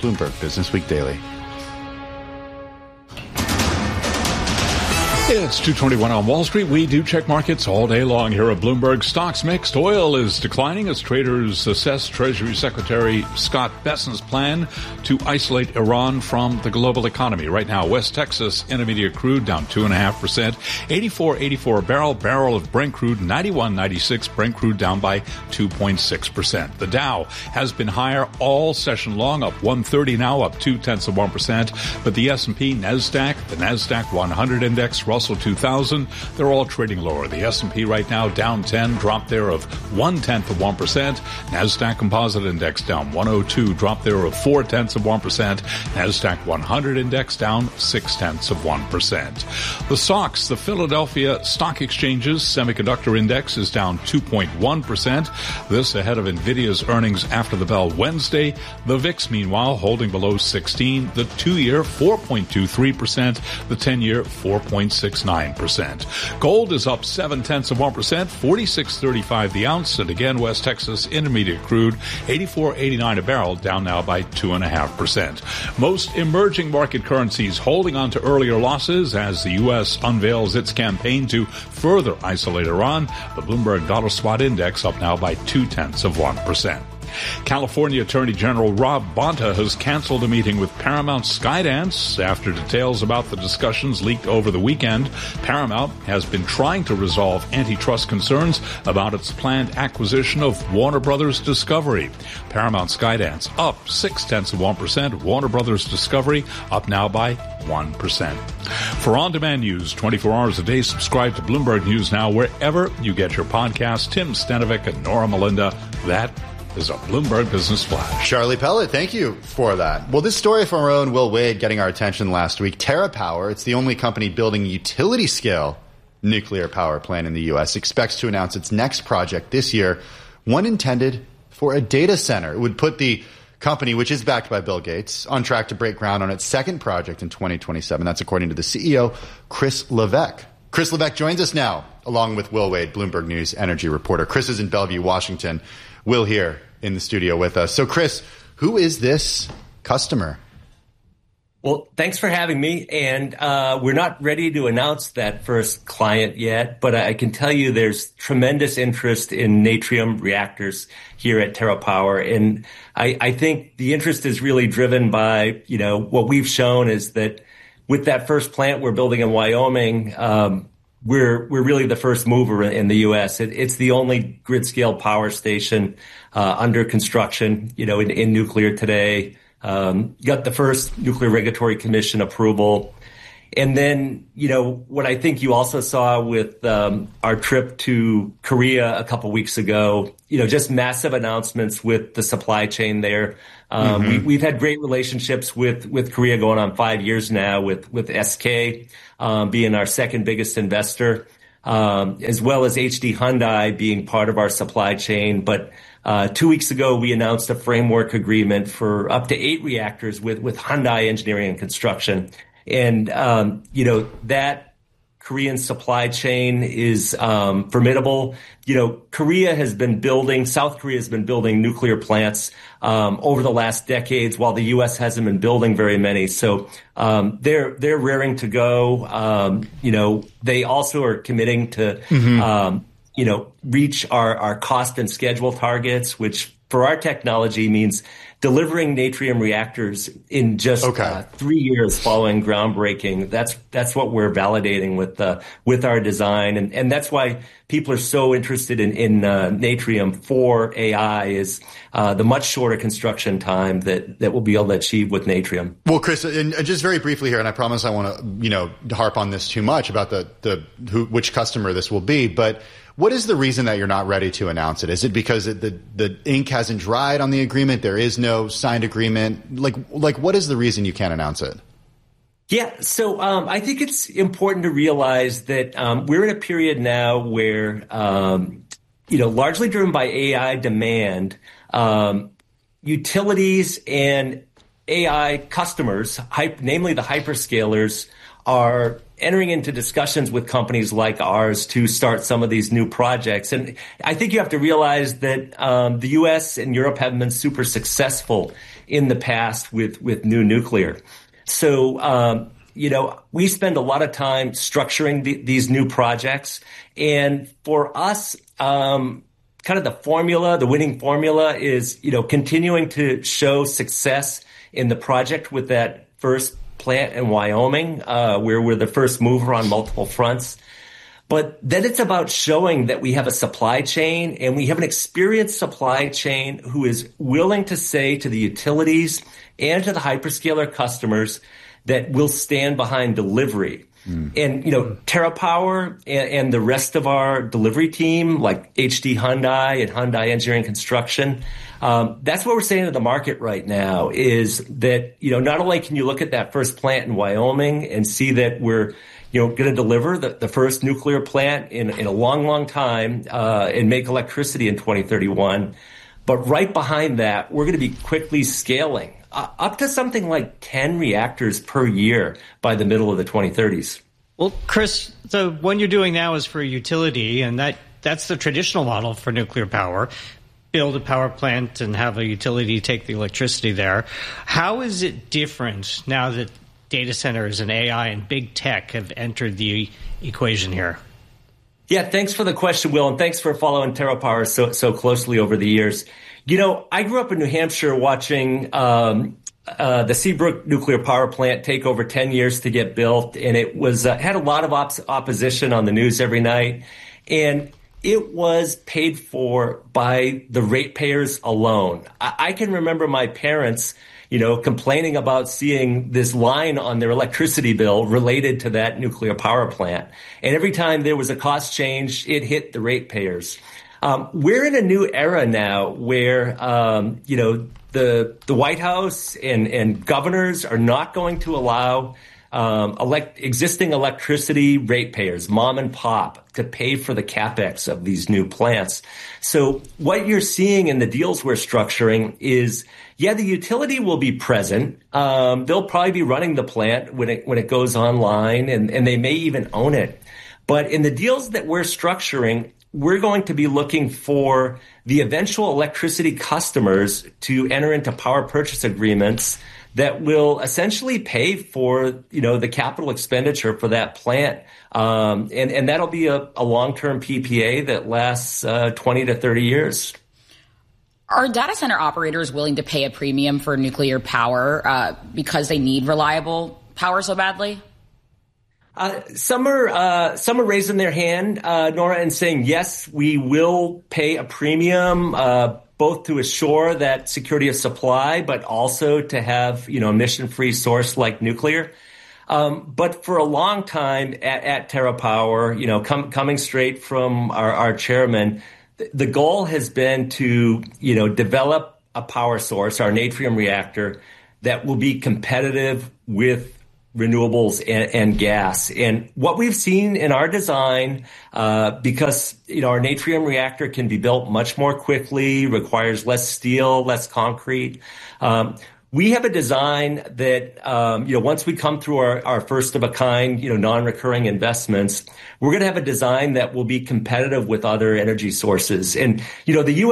Bloomberg Business Week Daily. It's 2:21 on Wall Street. We do check markets all day long here at Bloomberg. Stocks mixed. Oil is declining as traders assess Treasury Secretary Scott Bessent's plan to isolate Iran from the global economy. Right now, West Texas Intermediate crude down 2.5%, 84.84 a barrel. Barrel of Brent crude 91.96. Brent crude down by 2.6%. The Dow has been higher all session long, up 130 now, up 0.2%. But the S&P, NASDAQ, the NASDAQ 100 index, Russell 2000, they're all trading lower. The S&P right now down 10, drop there of 0.1%. NASDAQ Composite Index down 102, drop there of 0.4%. NASDAQ 100 Index down 0.6%. The SOX, the Philadelphia Stock Exchange's Semiconductor Index, is down 2.1%. This ahead of NVIDIA's earnings after the bell Wednesday. The VIX, meanwhile, holding below 16. The 2-year, 4.23%. The 10-year, 4.69%. Gold is up 0.7%, 46.35 the ounce. And again, West Texas Intermediate crude, 84.89 a barrel, down now by 2.5%. Most emerging market currencies holding on to earlier losses as the U.S. unveils its campaign to further isolate Iran. The Bloomberg Dollar Spot Index up now by 0.2%. California Attorney General Rob Bonta has canceled a meeting with Paramount Skydance after details about the discussions leaked over the weekend. Paramount has been trying to resolve antitrust concerns about its planned acquisition of Warner Brothers Discovery. Paramount Skydance up 0.6%. Warner Brothers Discovery up now by 1%. For on-demand news 24 hours a day, subscribe to Bloomberg News Now wherever you get your podcasts. Tim Stanovic and Nora Melinda. That is a Bloomberg Business Flash. Charlie Pellet, thank you for that. Well, this story from our own Will Wade getting our attention last week. TerraPower, it's the only company building utility-scale nuclear power plant in the U.S., expects to announce its next project this year, one intended for a data center. It would put the company, which is backed by Bill Gates, on track to break ground on its second project in 2027. That's according to the CEO, Chris Levesque. Chris Levesque joins us now, along with Will Wade, Bloomberg News energy reporter. Chris is in Bellevue, Washington. Will here in the studio with us. So, Chris, who is this customer? Well, thanks for having me. And we're not ready to announce that first client yet, but I can tell you there's tremendous interest in Natrium reactors here at TerraPower. And I think the interest is really driven by, what we've shown is that with that first plant we're building in Wyoming, we're really the first mover in the U.S. It's the only grid-scale power station under construction, in nuclear today. Got the first Nuclear Regulatory Commission approval. And then, what I think you also saw with our trip to Korea a couple weeks ago, just massive announcements with the supply chain there. We've had great relationships with Korea going on 5 years now, with SK being our second biggest investor, as well as HD Hyundai being part of our supply chain. But 2 weeks ago, we announced a framework agreement for up to 8 reactors with Hyundai Engineering and Construction. And, that Korean supply chain is formidable. South Korea has been building nuclear plants over the last decades, while the U.S. hasn't been building very many. So they're raring to go. They also are committing to reach our cost and schedule targets, which for our technology means delivering Natrium reactors in just 3 years following groundbreaking. That's what we're validating with our design, and that's why people are so interested in Natrium for AI is the much shorter construction time that we'll be able to achieve with Natrium. Well, Chris, and just very briefly here, and I promise I want to harp on this too much about which customer this will be, but what is the reason that you're not ready to announce it? Is it because the ink hasn't dried on the agreement? There is no signed agreement? Like what is the reason you can't announce it? Yeah, so I think it's important to realize that we're in a period now where, largely driven by AI demand, utilities and AI customers, namely the hyperscalers, are entering into discussions with companies like ours to start some of these new projects. And I think you have to realize that the U.S. and Europe have been super successful in the past with new nuclear. So, we spend a lot of time structuring these new projects. And for us, kind of the winning formula is, continuing to show success in the project with that first plant in Wyoming, where we're the first mover on multiple fronts. But then it's about showing that we have a supply chain, and we have an experienced supply chain who is willing to say to the utilities and to the hyperscaler customers that we'll stand behind delivery. And, TerraPower and the rest of our delivery team, like HD Hyundai and Hyundai Engineering Construction, that's what we're saying to the market right now is that, not only can you look at that first plant in Wyoming and see that we're, going to deliver the first nuclear plant in a long, long time, and make electricity in 2031. But right behind that, we're going to be quickly scaling up to something like 10 reactors per year by the middle of the 2030s. Well, Chris, the one you're doing now is for a utility, and that's the traditional model for nuclear power. Build a power plant and have a utility take the electricity there. How is it different now that data centers and AI and big tech have entered the equation here? Yeah, thanks for the question, Will, and thanks for following TerraPower so closely over the years. I grew up in New Hampshire watching the Seabrook nuclear power plant take over 10 years to get built, and it was had a lot of opposition on the news every night, and it was paid for by the ratepayers alone. I can remember my parents, complaining about seeing this line on their electricity bill related to that nuclear power plant. And every time there was a cost change, it hit the ratepayers. We're in a new era now where, the White House and governors are not going to allow existing electricity ratepayers, mom and pop, to pay for the capex of these new plants. So what you're seeing in the deals we're structuring is, the utility will be present. They'll probably be running the plant when it goes online, and they may even own it. But in the deals that we're structuring, we're going to be looking for the eventual electricity customers to enter into power purchase agreements that will essentially pay for, the capital expenditure for that plant. And that'll be a long-term PPA that lasts 20 to 30 years. Are data center operators willing to pay a premium for nuclear power because they need reliable power so badly? Some are raising their hand, Nora, and saying, yes, we will pay a premium, both to assure that security of supply, but also to have, emission-free source like nuclear. But for a long time at TerraPower, coming straight from our chairman, the goal has been to, develop a power source, our natrium reactor, that will be competitive with renewables and gas. And what we've seen in our design, because, our natrium reactor can be built much more quickly, requires less steel, less concrete. We have a design that, once we come through our first of a kind, non-recurring investments, we're going to have a design that will be competitive with other energy sources. And, the